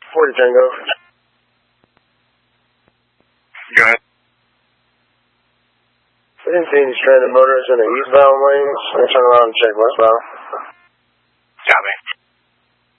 40 Tango. Go ahead. We didn't see any stranded motorists in the eastbound lanes. Let's turn around and check westbound.